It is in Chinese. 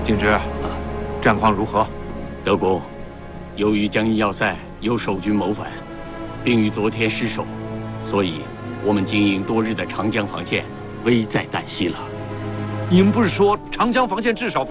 景之，战况如何？ 德公，由于江阴要塞有守军谋反，并于昨天失守，所以我们经营多日的长江防线危在旦夕了。 你们不是说长江防线至少